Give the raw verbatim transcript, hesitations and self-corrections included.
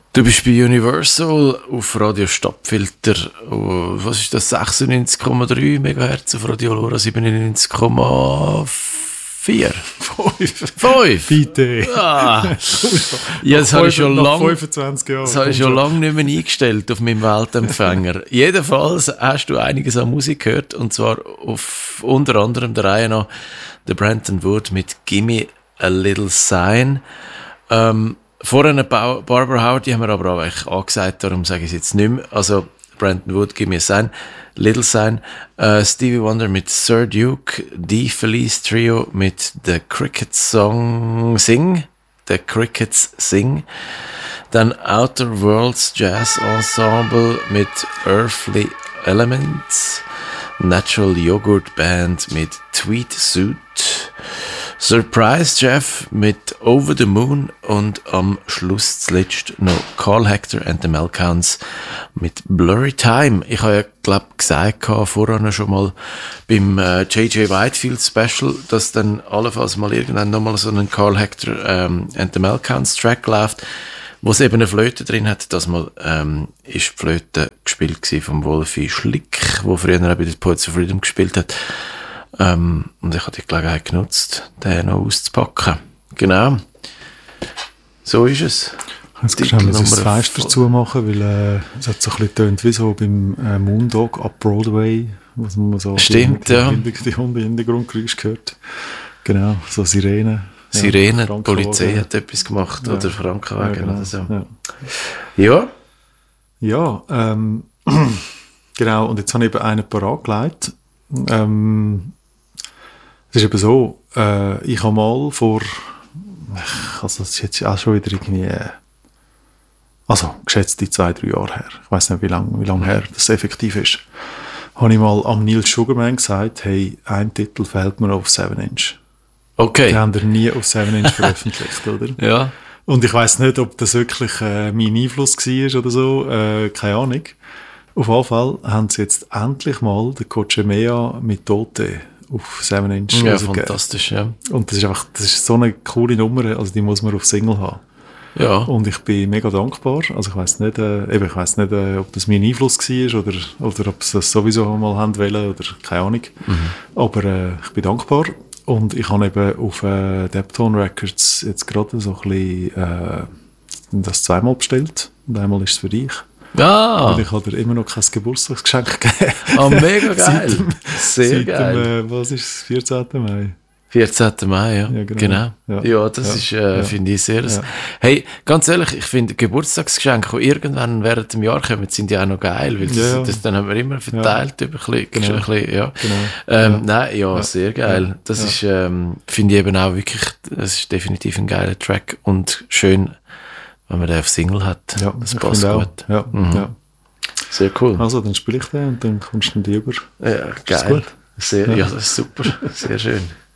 Du bist bei Universal auf Radio Stadtfilter, oh, was ist das, sechsundneunzig Komma drei Megahertz, auf Radio Lora siebenundneunzig Komma vier. Fünf. Fünf? Bitte. Ah. Ja, das habe ich schon lange fünfundzwanzig Jahren. Das habe ich schon lange nicht mehr eingestellt auf meinem Weltempfänger. Jedenfalls hast du einiges an Musik gehört, und zwar auf unter anderem der Reihe nach der Brenton Wood mit Gimme a Little Sign. Ähm, vorhin ba- Barbara Howard, die haben wir aber auch eigentlich angesagt, darum sage ich es jetzt nicht mehr. Also Brenton Wood, Gimme a Sign, Little Sign, äh, Stevie Wonder mit Sir Duke, die Felice Trio mit The Crickets Song Sing, The Crickets Sing, dann Outer Worlds Jazz Ensemble mit Earthly Elements, Natural Yogurt Band mit Tweed Suit, Surprise Jeff mit Over the Moon und am Schluss zuletzt noch Carl Hector and the Meltdowns mit Blurry Time. Ich habe ja, glaube ich, gesagt vorher schon mal beim äh, J J Whitefield Special, dass dann allenfalls mal irgendwann nochmal so ein Carl Hector ähm, and the Meltdowns Track läuft, wo es eben eine Flöte drin hat. Das mal ähm, ist die Flöte gespielt gewesen vom Wolfi Schlick, wo früher auch bei den Poets of Freedom gespielt hat. Ähm, und ich habe die Gelegenheit genutzt, den noch auszupacken. Genau. So ist es. Jetzt schnell das Fenster zumachen, weil äh, es hat so ein bisschen tönt wie so beim äh, Moondog ab Broadway, was man so Stimmt, die, ja. die, die Hunde in den Hintergrundgeräusch gehört. Genau, so Sirenen. Sirenen, ja, die Polizei hat etwas gemacht, ja. Oder Frankenwagen ja, genau, oder so. Ja, ja. ja ähm, genau, und jetzt habe ich eben einen parat gelegt. Ähm, es ist eben so, äh, ich habe mal vor, also das ist jetzt auch schon wieder irgendwie, also geschätzte zwei, drei Jahre her, ich weiss nicht, wie lange wie lang her das effektiv ist, habe ich mal am Neil Sugarman gesagt, hey, ein Titel fehlt mir auf seven inch. Okay. Die haben wir nie auf seven inch veröffentlicht, oder? Ja. Und ich weiss nicht, ob das wirklich äh, mein Einfluss war oder so, äh, keine Ahnung. Auf jeden Fall haben sie jetzt endlich mal den Cochemea mit Tote auf seven inch. Ja, fantastisch, ja. Und das ist einfach, das ist so eine coole Nummer, also die muss man auf Single haben. Ja. Und ich bin mega dankbar. Also ich weiss nicht, äh, eben, ich weiss nicht, äh, ob das mein Einfluss war oder, oder ob sie das sowieso mal haben wollen oder keine Ahnung. Mhm. Aber äh, ich bin dankbar. Und ich habe eben auf äh, Deptone Records jetzt gerade so ein bisschen äh, das zweimal bestellt. Und einmal ist es für dich. Ja. Und ich habe dir immer noch kein Geburtstagsgeschenk gegeben. Ah, oh, mega geil. Seit dem, Sehr seit geil. Dem, äh, was ist es? vierzehnten Mai. vierzehnten Mai, ja. Ja, genau. genau. Ja. ja, das ja. ist, äh, ja. finde ich sehr... Ja. Hey, ganz ehrlich, ich finde Geburtstagsgeschenke, die irgendwann während dem Jahr kommen, sind ja auch noch geil, weil das, ja. das dann haben wir immer verteilt ja. über ein bisschen, genau. ein bisschen ja. Genau. Ähm, ja. Nein, ja, ja, sehr geil. Ja. Das ja. ist, ähm, finde ich eben auch wirklich, das ist definitiv ein geiler Track und schön, wenn man den auf Single hat. Ja, das passt gut. Ja. Mhm. Ja. Sehr cool. Also, dann spiele ich den und dann kommst du den über. Ja, geil. Sehr, ja. ja, das ist super. Sehr schön.